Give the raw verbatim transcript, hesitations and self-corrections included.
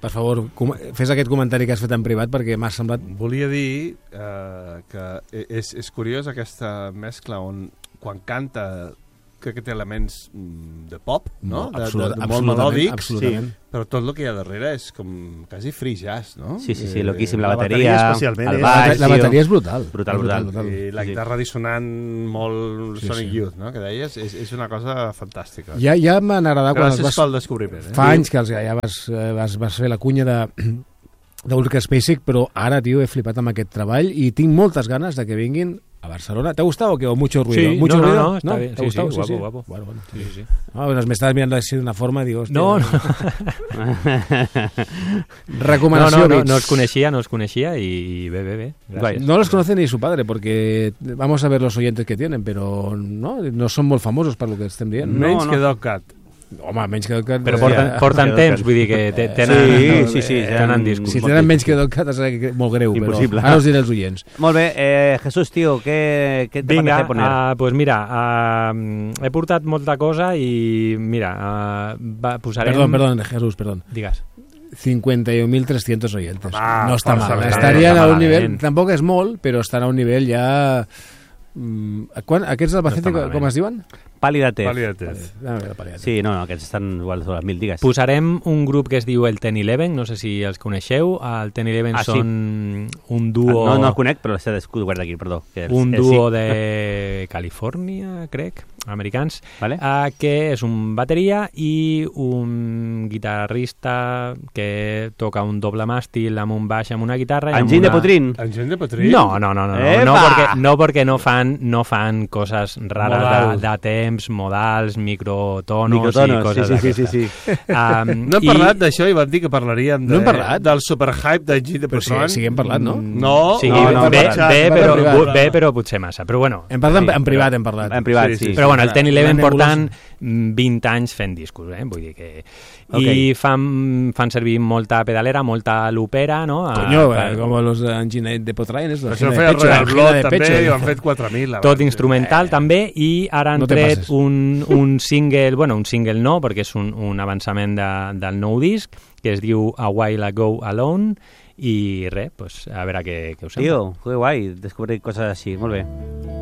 Per favor, fes aquest comentari que has fet en privat perquè m'ha semblat... Volia dir eh, que és, és curiós aquesta mescla on quan canta crec que té elements de pop, no? no absolut, de, de, de molt melòdics, sí. Però tot el que hi ha darrere és com quasi free jazz, no? Sí, sí, sí, loquíssim, la, la bateria, especialment, el eh? baix... La bateria és brutal. Brutal, brutal. brutal, brutal. I la guitarra sí. dissonant molt sí, Sonic sí. Youth, no? Que deies, és, és una cosa fantàstica. Ja, ja m'han agradat quan Gràcies vas... pel descobriment. Eh? Fa anys que els, ja vas, vas, vas fer la cunya de... d'Ultra Spacek, però ara, tio, he flipat amb aquest treball i tinc moltes ganes de que vinguin a Barcelona. ¿Te ha gustado o qué? ¿O mucho ruido? Sí, ¿Mucho no, ruido? no, no, está ¿No? bien. ¿Te ha sí, gustado? sí, guapo, sí, sí. guapo. Bueno, bueno. Sí, sí. Ah, bueno, me estabas mirando así de una forma, digo, hostia. No, no. Recomanació, no, no, no, Bits. no os coneixia, no os coneixia y ve, ve, ve. Gracias. No los conoce ni su padre, porque vamos a ver los oyentes que tienen, pero no, no son molt famosos per lo que estem dient. Menys no, que no. Dogcat. Home, menys que Dogcat... Però porten, porten temps, vull dir que te- tenen, Sí, sí, sí, tenen discos. Si tenen menys que Dogcat és molt greu, Impossible. però ara us diré els oients. Molt bé, eh, Jesús, tio, què, què te Vinga, parece poner? uh, pues mira, uh, he portat molta cosa i mira, uh, va, posarem... Perdón, perdón, Jesús, perdón. Digues. cincuenta y un mil trescientos oyentes. Ah, no està força mal. bé. Estarien No a està un nivell... malament. Tampoc és molt, però estan a un nivell ja... Mm, quan, aquests d'Albacete, No està malament. com es diuen? Pàl·lidatez. Paliatez. Ah, mira, Paliatez. Sí, no, no, aquests estan igual sobre les mil, digues. Posarem un grup que es diu el Ten Eleven, no sé si els coneixeu. El Ten Eleven Ah, sí. són un duo... No, no el conec, però l'he descobert aquí, perdó. Que és- un eh, duo sí. de Califòrnia, crec, americans, Vale. uh, que és un bateria i un guitarrista que toca un doble màstil amb un baix amb una guitarra i amb Enginy una... de Potrín. Enginy de Potrín? No, no, no, no, no, Epa! no, perquè, no perquè no fan, no fan coses rares Modal. de, de temps, modals, microtonos, Microtonos, i coses sí, sí, sí, d'aquestes. sí, sí. Um, No hem parlat d'això i vam dir que parlaríem de, No hem parlat? del superhype d'Enginy de Però sí, Potrín. sí que hem parlat, no? No, Sí, no, no, bé, hem bé, parlat. però, Hem parlat en privat. bé, però potser massa. Però bueno, Hem parlat en, sí, en privat, hem parlat. En privat, Sí, sí. sí, Però bueno, el Ten Eleven Una portant nebulosa. vint anys fent discos, eh? Vull dir que... Ok. I fan, fan servir molta pedalera, molta lupera, no? A- Coño, per- eh, com los de Engine de Potrín. És la Això gira feia de pecho, Royal la gira Blood de també pecho. i ho han fet quatre mil. Tot instrumental també, i ara han No te tret passes. un, un single, bueno, un single no, perquè és un, un avançament de, del nou disc, que es diu A While Ago Alone, i res, pues, a veure què, què us sembla. Tio, que guai, descobrir coses així, molt bé.